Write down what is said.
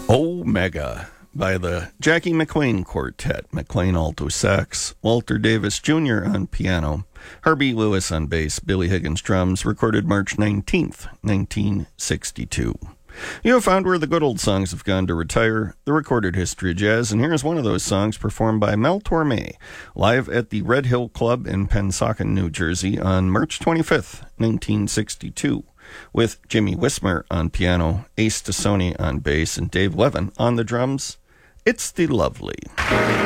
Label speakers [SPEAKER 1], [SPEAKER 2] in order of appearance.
[SPEAKER 1] Omega by the Jackie McLean Quartet, McLean alto sax, Walter Davis Jr. on piano, Herbie Lewis on bass, Billy Higgins drums, recorded March 19th, 1962. You have found where the good old songs have gone to retire, the recorded history of jazz, and here's one of those songs performed by Mel Torme, live at the Red Hill Club in Pennsauken, New Jersey on March 25th, 1962. With Jimmy Wismer on piano, Ace Tassoni on bass, and Dave Levin on the drums. It's the Lovely.